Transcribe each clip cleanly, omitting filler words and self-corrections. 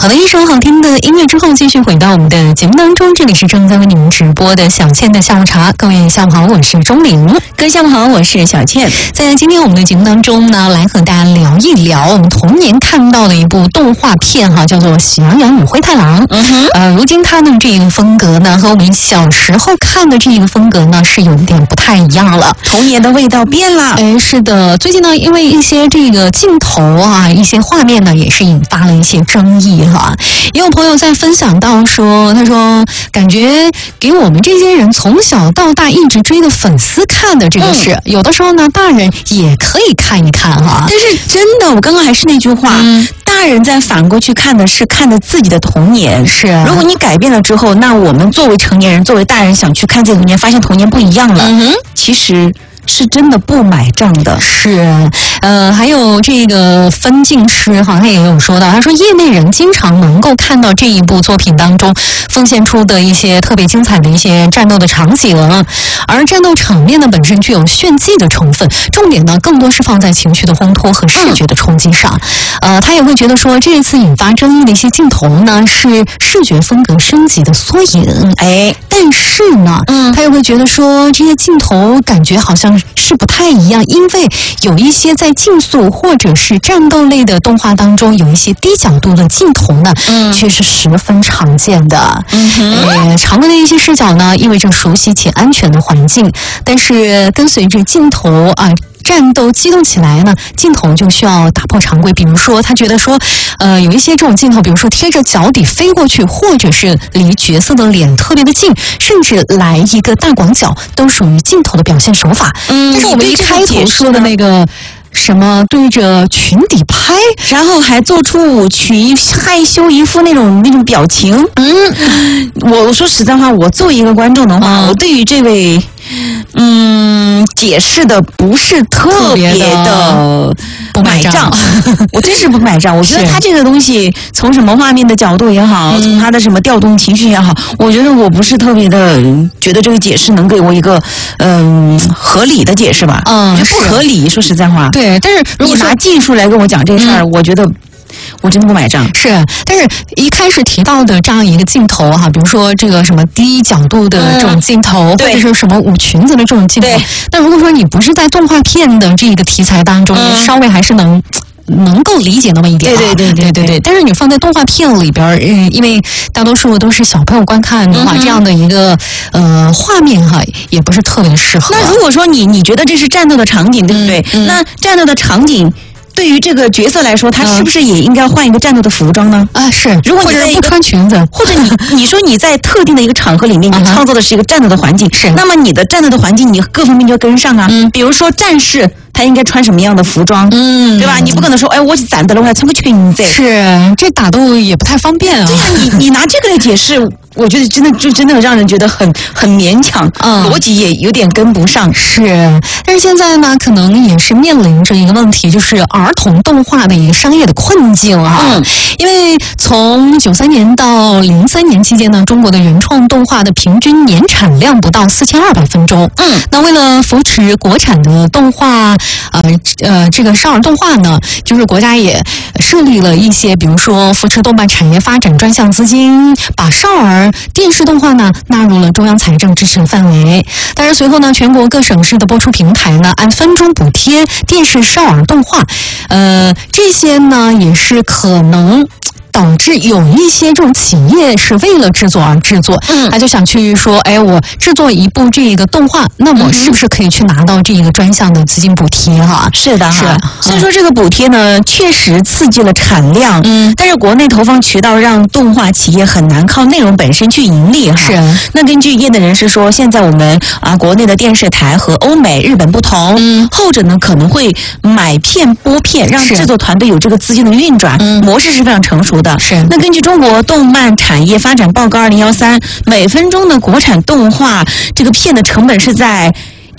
好的，一首好听的音乐之后，继续回到我们的节目当中。这里是正在为你们直播的小倩的下午茶，各位下午好，我是钟玲。 各位下午好，我是小倩。 在今天我们的节目当中呢，来和大家聊一聊我们童年看到的一部动画片哈，叫做《喜羊羊与灰太狼》。如今它的这个风格呢，和我们小时候看的这个风格呢，是有点不太一样了。 童年的味道变了。 哎，是的，最近呢，因为一些这个镜头啊，一些画面呢，也是引发了一些争议哈。也有朋友在分享到说，他说感觉给我们这些人从小到大一直追的粉丝看的这个事，有的时候呢，大人也可以看一看哈。 但是真的，我刚刚还是那句话，大人再反过去看的是看的自己的童年。 是， 如果你改变了之后，那我们作为成年人，作为大人想去看自己的童年，发现童年不一样了，其实是真的不买账的。 是，还有这个分镜师好像也有说到，他说业内人经常能够看到这一部作品当中奉献出的一些特别精彩的一些战斗的场景，而战斗场面呢本身具有炫技的成分，重点呢更多是放在情绪的烘托和视觉的冲击上。他也会觉得说这一次引发争议的一些镜头呢是视觉风格升级的缩影，但是呢，他又会觉得说这些镜头感觉好像是不太一样，因为有一些在竞速或者是战斗类的动画当中有一些低角度的镜头呢，却是十分常见的。常规的一些视角呢，意味着熟悉且安全的环境，但是跟随着镜头战斗激动起来呢，镜头就需要打破常规。比如说他觉得说有一些这种镜头，比如说贴着脚底飞过去，或者是离角色的脸特别的近，甚至来一个大广角，都属于镜头的表现手法。但是我们一开头说的那个什么对着裙底拍， 然后还做出舞曲，害羞一副那种表情。我说实在话，我作为一个观众的话，我对于这位解释的不是特别的不买账。 我真是不买账。我觉得他这个东西从什么画面的角度也好，从他的什么调动情绪也好，我觉得我不是特别的觉得这个解释能给我一个合理的解释吧。不合理，说实在话。 对，但是如果你拿技术来跟我讲这事儿，我觉得我真的不买账。 是，但是一开始提到的这样一个镜头哈，比如说这个什么低角度的这种镜头，或者是什么舞裙子的这种镜头，那如果说你不是在动画片的这个题材当中，你稍微还是能够理解那么一点。对。但是你放在动画片里边，因为大多数都是小朋友观看的话，这样的一个画面哈，也不是特别适合。 那如果说你觉得这是战斗的场景，对不对？那战斗的场景对于这个角色来说，他是不是也应该换一个战斗的服装呢？ 是。 如果你在不穿裙子， 或者你说你在特定的一个场合里面，你创造的是一个战斗的环境， 是。 那么你的战斗的环境，你各方面就要跟上啊。比如说战士，他应该穿什么样的服装？对吧？你不可能说，我攒的了，我要穿个裙子。 是，这打斗也不太方便啊。 对呀，你拿这个来解释，我觉得真的让人觉得很勉强，逻辑也有点跟不上。 是，但是现在呢，可能也是面临着一个问题，就是儿童动画的一个商业的困境啊。因为从93年到03年期间呢，中国的原创动画的平均年产量不到4200分钟。那为了扶持国产的动画，这个少儿动画呢，就是国家也设立了一些，比如说扶持动漫产业发展专项资金，把少儿电视动画呢纳入了中央财政支持范围。但是随后呢，全国各省市的播出平台呢按分钟补贴电视少儿动画，这些呢也是可能导致有一些这种企业是为了制作而制作，他就想去说，我制作一部这个动画，那我是不是可以去拿到这个专项的资金补贴哈？ 是的，所以说这个补贴呢，确实刺激了产量，但是国内投放渠道让动画企业很难靠内容本身去盈利哈。 是。 那根据业内人士说，现在我们国内的电视台和欧美、日本不同，后者呢可能会买片播片，让制作团队有这个资金的运转，模式是非常成熟的。 是。 那根据中国动漫产业发展报告2013，每分钟的国产动画这个片的成本是在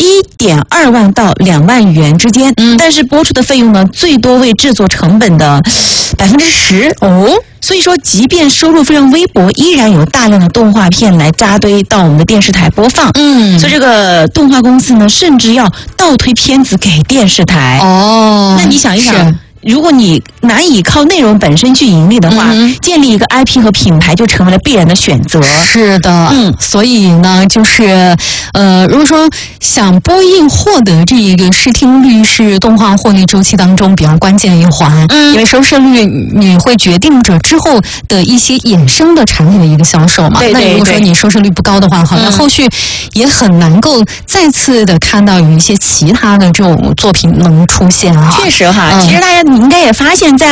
1.2万到2万元之间，但是播出的费用呢，最多为制作成本的10%哦。所以说，即便收入非常微薄，依然有大量的动画片来扎堆到我们的电视台播放。所以这个动画公司呢，甚至要倒推片子给电视台。那你想一想， 如果你难以靠内容本身去盈利的话，建立一个 IP 和品牌就成为了必然的选择。 是的，所以呢，就是如果说想播映获得这一个视听率是动画获利周期当中比较关键的一环，因为收视率你会决定着之后的一些衍生的产品的一个销售嘛。 对， 那如果说你收视率不高的话，好像后续也很难够再次的看到有一些其他的这种作品能出现啊。 确实哈，其实大家你应该也发现，在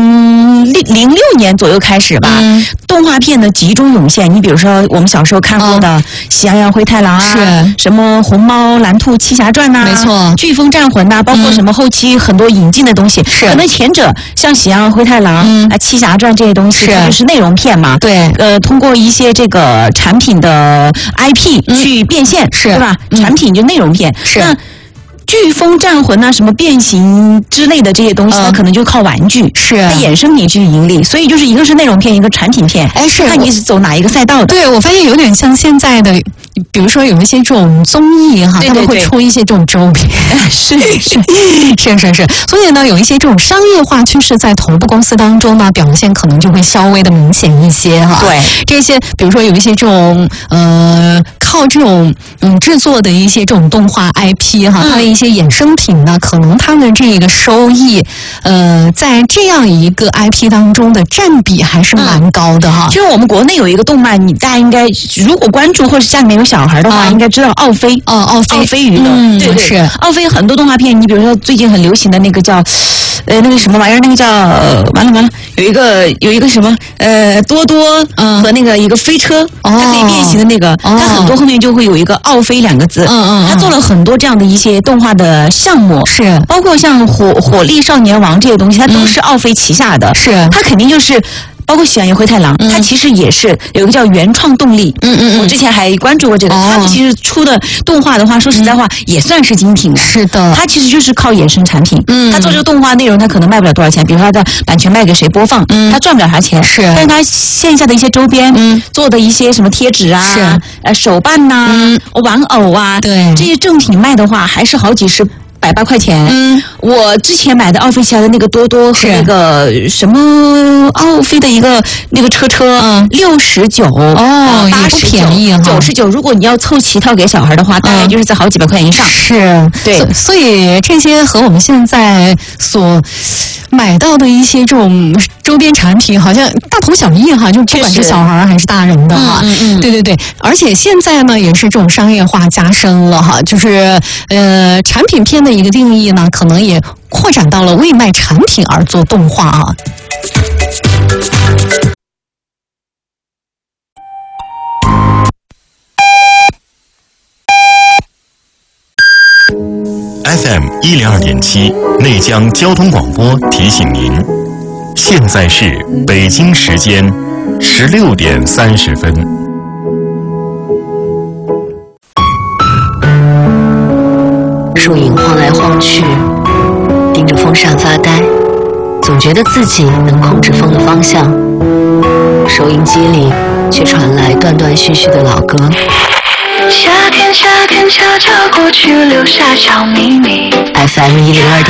2006年左右开始吧，动画片的集中涌现。你比如说我们小时候看过的《喜羊羊灰太狼》啊， 是什么《红猫蓝兔七侠传》呐， 没错， 《飓风战魂》呐，包括什么后期很多引进的东西，可能前者像《喜羊羊灰太狼》啊、《七侠传》这些东西，它就是内容片嘛。 对， 通过一些这个产品的 IP 去变现，对吧？产品就内容片。 是。 那飓风战魂啊，什么变形之类的这些东西，它可能就靠玩具， 是它衍生你去盈利，所以就是一个是内容片，一个产品片， 是看你是走哪一个赛道的。 对，我发现有点像现在的，比如说有一些这种综艺哈，他们会出一些这种周边， 是， 所以呢，有一些这种商业化趋势在头部公司当中呢，表现可能就会稍微的明显一些哈。 对， 这些比如说有一些这种靠这种制作的一些这种动画 IP 哈，它的一些衍生品呢，可能它的这个收益在这样一个 IP 当中的占比还是蛮高的哈。 其实我们国内有一个动漫，大家应该如果关注或者家里面有小孩的话，应该知道奥飞。奥飞娱乐，对， 是奥飞很多动画片，你比如说最近很流行的那个叫那个什么玩意儿，那个叫完了，有一个什么多多和那个一个飞车，它可以变形的那个，它很多后面就会有一个奥飞2个字。它做了很多这样的一些动画的项目， 是包括像火力少年王这些东西，它都是奥飞旗下的， 是它肯定就是。包括《喜羊羊灰太狼》，它其实也是有一个叫原创动力。我之前还关注过这个，它其实出的动画的话，说实在话也算是精品的。 是的， 它其实就是靠衍生产品。它做这个动画内容，它可能卖不了多少钱，比如说它的版权卖给谁播放，它赚不了啥钱。 是， 但是它线下的一些周边，做的一些什么贴纸啊，手办呐，玩偶啊， 对， 这些正品卖的话，还是好几十。180块钱，我之前买的奥飞旗下的那个多多和那个什么奥飞的一个那个车，69 哦，也不便宜 ，99。如果你要凑齐套给小孩的话，大概就是在好几百块钱以上。 是， 对， 所以这些和我们现在所买到的一些这种周边产品，好像大同小异哈，就不管是小孩还是大人的哈。对，而且现在呢，也是这种商业化加深了哈，就是产品片的一个定义呢，可能也扩展到了为卖产品而做动画啊。 FM 102.7内江交通广播提醒您，现在是北京时间16点30分。 树影晃来晃去，盯着风扇发呆，总觉得自己能控制风的方向。收音机里却传来断断续续的老歌。 夏天，夏天悄悄过去，留下小秘密。 FM 102.7